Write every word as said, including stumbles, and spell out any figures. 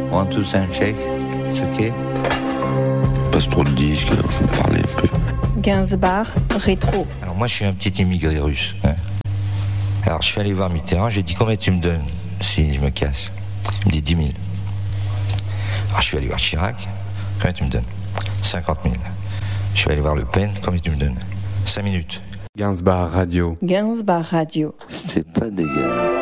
One, two, sound check. C'est ok. Passe trop de disques, alors je vais me parler un peu. Gainsbourg, rétro. Alors moi je suis un petit immigré russe. Hein. Alors je suis allé voir Mitterrand, j'ai dit combien tu me donnes si je me casse. Il me dit dix mille. Alors je suis allé voir Chirac, combien tu me donnes? cinquante mille. Je suis allé voir Le Pen, combien tu me donnes? cinq minutes. Gainsbourg Radio. Gainsbourg Radio. C'est pas dégueulasse.